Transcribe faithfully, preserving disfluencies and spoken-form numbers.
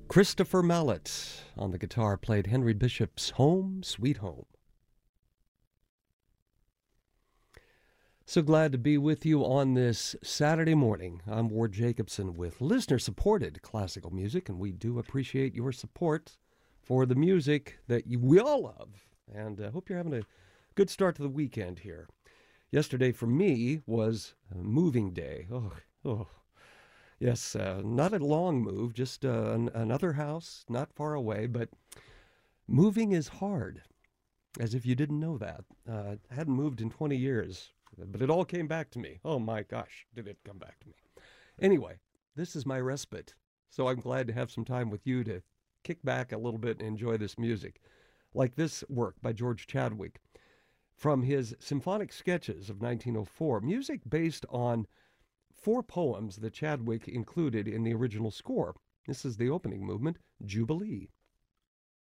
Christopher Mallet on the guitar played Henry Bishop's Home, Sweet Home. So glad to be with you on this Saturday morning. I'm Ward Jacobson with listener-supported classical music, and we do appreciate your support for the music that you, we all love. And I uh, hope you're having a good start to the weekend here. Yesterday for me was a moving day. Oh, oh. Yes, uh, not a long move, just uh, an, another house not far away, but moving is hard, as if you didn't know that. Uh, I hadn't moved in twenty years, but it all came back to me. Oh my gosh, did it come back to me. Anyway, this is my respite, so I'm glad to have some time with you to kick back a little bit and enjoy this music. Like this work by George Chadwick from his Symphonic Sketches of nineteen oh four, music based on four poems that Chadwick included in the original score. This is the opening movement, Jubilee.